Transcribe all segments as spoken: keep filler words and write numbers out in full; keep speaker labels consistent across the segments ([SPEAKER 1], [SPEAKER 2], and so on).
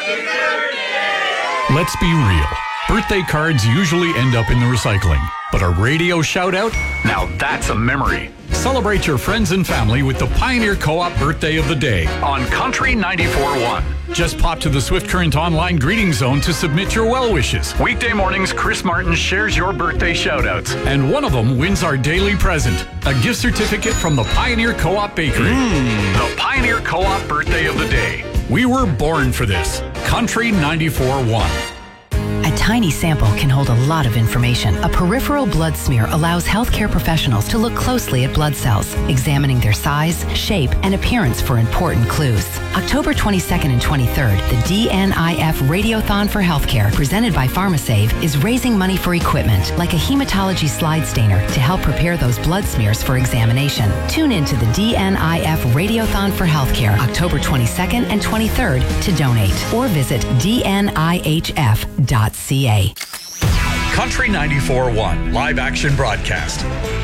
[SPEAKER 1] Let's be real. Birthday cards usually end up in the recycling. But a radio shout-out? Now that's a memory. Celebrate your friends and family with the Pioneer Co-op Birthday of the Day on Country ninety-four point one. Just pop to the Swift Current online greeting zone to submit your well wishes. Weekday mornings, Chris Martin shares your birthday shout-outs. And one of them wins our daily present, a gift certificate from the Pioneer Co-op Bakery. Mm. The Pioneer Co-op Birthday of the Day. We were born for this. Country ninety-four point one.
[SPEAKER 2] A tiny sample can hold a lot of information. A peripheral blood smear allows healthcare professionals to look closely at blood cells, examining their size, shape, and appearance for important clues. October twenty-second and twenty-third, the D N I F Radiothon for Healthcare, presented by PharmaSave, is raising money for equipment like a hematology slide stainer to help prepare those blood smears for examination. Tune in to the D N I F Radiothon for Healthcare, October twenty-second and twenty-third to donate, or visit d n i h f dot c a.
[SPEAKER 1] Country ninety-four point one live action broadcast.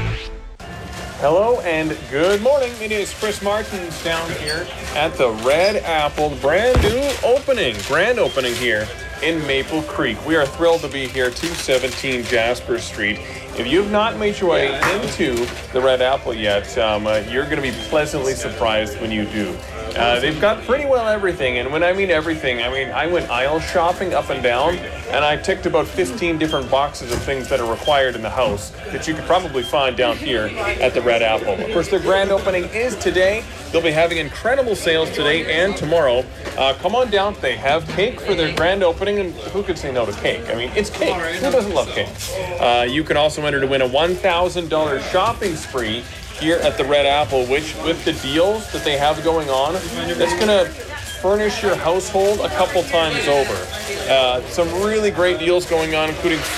[SPEAKER 3] Hello and good morning. It is Chris Martins down here at the Red Apple, brand new opening, grand opening here in Maple Creek. We are thrilled to be here, two seventeen Jasper Street. If you've not made your way into the Red Apple yet, um, uh, you're going to be pleasantly surprised when you do. Uh, they've got pretty well everything, and when I mean everything, I mean I went aisle shopping up and down, and I ticked about fifteen different boxes of things that are required in the house that you could probably find down here at the Red Apple. Of course, their grand opening is today. They'll be having incredible sales today and tomorrow. Uh, come on down. They have cake for their grand opening, and who could say no to cake? I mean, it's cake. Who doesn't love cake? Uh, you can also enter to win a one thousand dollars shopping spree here at the Red Apple, which with the deals that they have going on, that's going to furnish your household a couple times over. Uh, some really great deals going on, including